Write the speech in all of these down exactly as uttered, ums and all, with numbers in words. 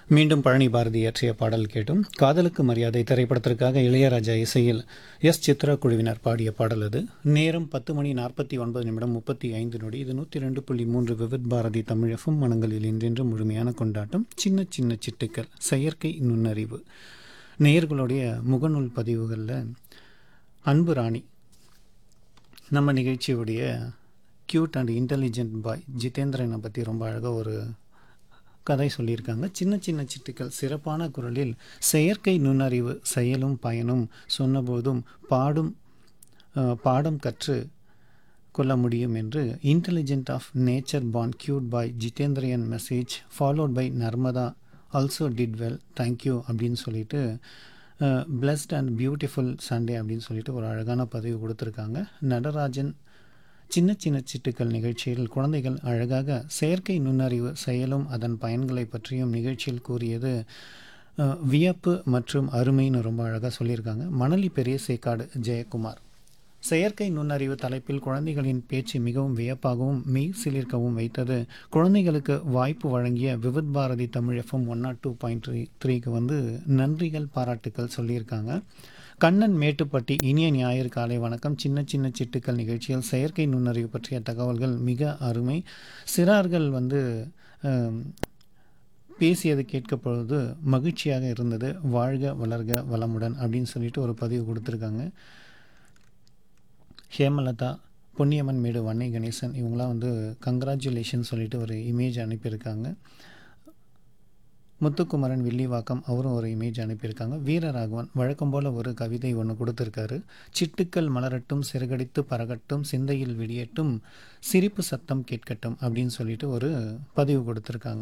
மீண்டும் பழனி பாரதி இயற்றிய பாடல் கேட்டும். காதலுக்கு மரியாதை திரைப்படத்திற்காக இளையராஜா இசையில் எஸ் சித்ரா குழுவினர் பாடிய பாடல் அது. நேரம் பத்து மணி நாற்பத்தி ஒன்பது நிமிடம் முப்பத்தி ஐந்து நொடி. இது நூற்றி ரெண்டு புள்ளி மூன்று விவித் பாரதி தமிழகம். மனங்களில் இன்றென்று முழுமையான கொண்டாட்டம். சின்ன சின்ன சிட்டுக்கள், செயற்கை நுண்ணறிவு. நேயர்களுடைய முகநூல் பதிவுகளில் அன்பு ராணி நம்ம நிகழ்ச்சியுடைய க்யூட் அண்ட் இன்டெலிஜென்ட் பாய் ஜிதேந்திரனை பற்றி ரொம்ப அழகாக ஒரு கதை சொல்லியிருக்காங்க. சின்ன சின்ன சிட்டுக்கள் சிறப்பான குரலில் செயற்கை நுண்ணறிவு செயலும் பயனும் சொன்னபோதும் பாடும் பாடம் கற்று கொள்ள முடியும் என்று intelligent of nature porn cute bye ஜிதேந்திரியன் message followed by Narmada also did well thank you அப்படின்னு சொல்லிட்டு பிளஸ்ட் அண்ட் பியூட்டிஃபுல் சண்டே அப்படின்னு சொல்லிட்டு ஒரு அழகான பதிவு கொடுத்துருக்காங்க. நடராஜன் சின்ன சின்ன சிட்டுக்கள் நிகழ்ச்சியில் குழந்தைகள் அழகாக செயற்கை நுண்ணறிவு செயலும் அதன் பயன்களை பற்றியும் நிகழ்ச்சியில் கூறியது வியப்பு மற்றும் அருமைன்னு ரொம்ப அழகாக சொல்லியிருக்காங்க. மணலி பெரிய சேக்காடு ஜெயக்குமார் செயற்கை நுண்ணறிவு தலைப்பில் குழந்தைகளின் பேச்சு மிகவும் வியப்பாகவும் மெய் சிலிர்க்கவும் வைத்தது. குழந்தைகளுக்கு வாய்ப்பு வழங்கிய Vividh Bharathi Tamil FM one not two point three த்ரீக்கு வந்து நன்றிகள் பாராட்டுக்கள் சொல்லியிருக்காங்க. கண்ணன் மேட்டுப்பட்டி இனிய ஞாயிறு காலை வணக்கம். சின்ன சின்ன சிட்டுக்கள் நிகழ்ச்சியில் செயற்கை நுண்ணறிவு பற்றிய தகவல்கள் மிக அருமை. சிறார்கள் வந்து பேசியது கேட்கப்பொழுது மகிழ்ச்சியாக இருந்தது. வாழ்க வளர்க வளமுடன் அப்படின்னு சொல்லிட்டு ஒரு பதிவு கொடுத்துருக்காங்க. ஹேமலதா பொன்னியம்மன் மேடு வன்னை கணேசன் இவங்களாம் வந்து கங்க்ராச்சுலேஷன் சொல்லிட்டு ஒரு இமேஜ் அனுப்பியிருக்காங்க. முத்துக்குமரன் வில்லிவாக்கம் அவரும் ஒரு இமேஜ் அனுப்பியிருக்காங்க. வீரராகவன் வழக்கம் போல் ஒரு கவிதை ஒன்று கொடுத்துருக்காரு. சிட்டுக்கள் மலரட்டும் சிறகடித்து பறகட்டும் சிந்தையில் விடியட்டும் சிரிப்பு சத்தம் கேட்கட்டும் அப்படின்னு சொல்லிட்டு ஒரு பதிவு கொடுத்துருக்காங்க.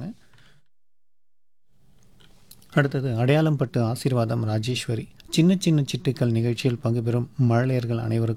அடுத்தது அடையாளம் பட்டு ஆசீர்வாதம் ராஜேஸ்வரி சின்ன சின்ன சிட்டுக்கள் நிகழ்ச்சியில் பங்கு பெறும் மழலையர்கள் அனைவருக்கும்